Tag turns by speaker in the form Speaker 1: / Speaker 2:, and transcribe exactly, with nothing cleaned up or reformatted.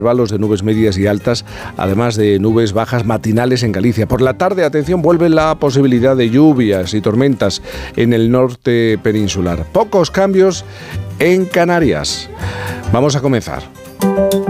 Speaker 1: intervalos de nubes medias y altas, además de nubes bajas matinales en Galicia. Por la tarde, atención, vuelve la posibilidad de lluvias y tormentas en el norte peninsular. Pocos cambios en Canarias. Vamos a comenzar.